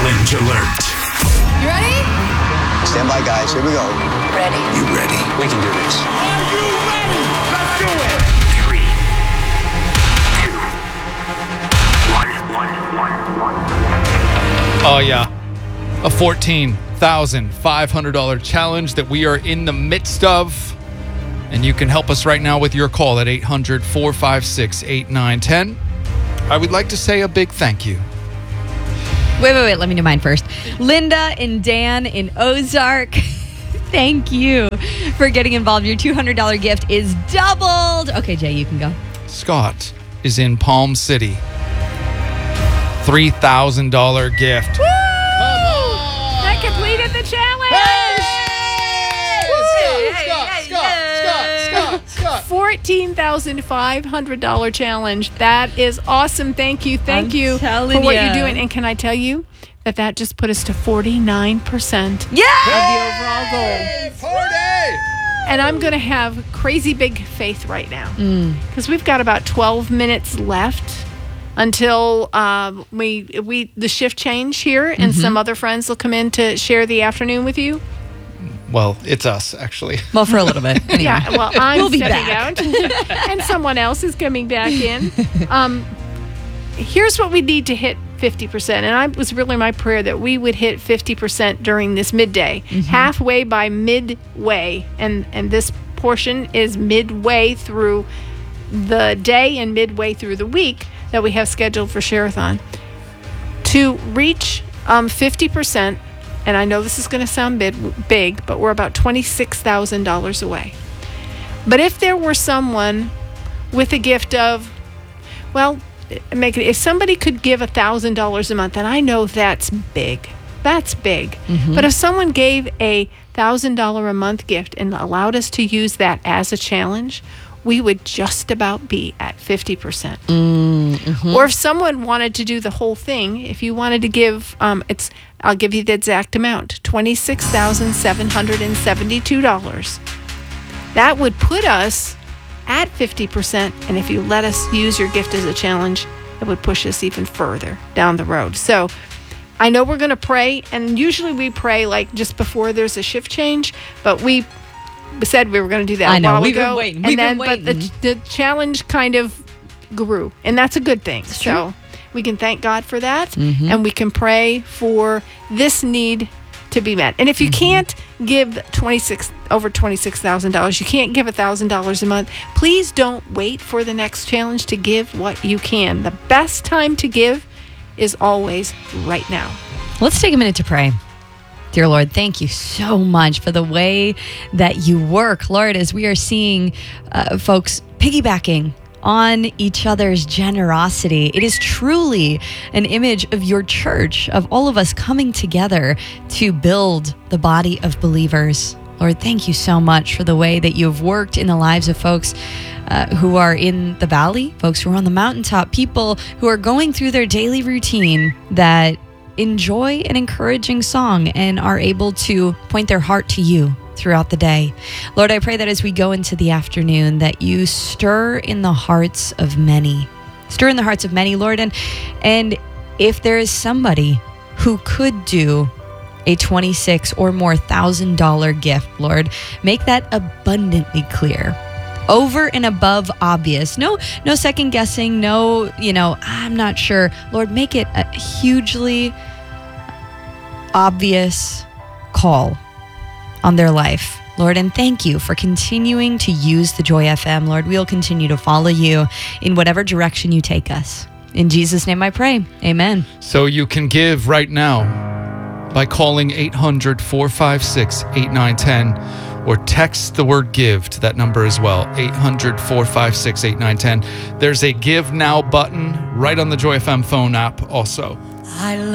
Challenge alert. You ready? Stand by, guys. Here we go. Ready. You ready? We can do this. Are you ready? Let's do it. 3, 2, 1. Oh, yeah. A $14,500 challenge that we are in the midst of. And you can help us right now with your call at 800-456-8910. I would like to say a big thank you. Wait. Let me do mine first. Linda and Dan in Ozark. Thank you for getting involved. Your $200 gift is doubled. Okay, Jay, you can go. Scott is in Palm City. $3,000 gift. Woo! That completed the challenge. Scott. $14,500 challenge. That is awesome. Thank you for what you're doing. And can I tell you that just put us to 49% of the overall goal. Party! And I'm going to have crazy big faith right now because we've got about 12 minutes left until the shift change here, and some other friends will come in to share the afternoon with you. Well, it's us, actually. Well, for a little bit. Anyway. Yeah, well, I'm We'll be stepping back. out, and someone else is coming back in. Here's what we need to hit 50%, and it was really my prayer that we would hit 50% during this midday, halfway by midway, and this portion is midway through the day and midway through the week that we have scheduled for Share-a-thon. To reach 50%, and I know this is going to sound big, but we're about $26,000 away. But if there were someone with a gift of, if somebody could give $1,000 a month, and I know that's big. That's big. But if someone gave a $1,000 a month gift and allowed us to use that as a challenge, we would just about be at 50%. Or if someone wanted to do the whole thing, if you wanted to give, I'll give you the exact amount, $26,772. That would put us at 50%, and if you let us use your gift as a challenge, it would push us even further down the road. So I know we're going to pray, and usually we pray like just before there's a shift change, but we said we were going to do that a while ago. We've been waiting. But the challenge kind of grew, and that's a good thing. It's so true. we can thank God for that, and we can pray for this need to be met. And if you can't give over $26,000, you can't give $1,000 a month, please don't wait for the next challenge to give what you can. The best time to give is always right now. Let's take a minute to pray. Dear Lord, thank you so much for the way that you work, Lord, as we are seeing folks piggybacking on each other's generosity. It is truly an image of your church, of all of us coming together to build the body of believers. Lord, thank you so much for the way that you have worked in the lives of folks who are in the valley, folks who are on the mountaintop, people who are going through their daily routine that enjoy an encouraging song and are able to point their heart to you throughout the day. Lord, I pray that as we go into the afternoon, that you stir in the hearts of many. Stir in the hearts of many, Lord. And if there is somebody who could do a $26,000 or more gift, Lord, make that abundantly clear. Over and above obvious. No second guessing. No, I'm not sure. Lord, make it a hugely obvious call on their life, Lord, and thank you for continuing to use the Joy FM. Lord, we'll continue to follow you in whatever direction you take us. In Jesus' name I pray. Amen. So you can give right now by calling 800-456-8910 or text the word give to that number as well, 800-456-8910. There's a Give Now button right on the Joy FM phone app also. I love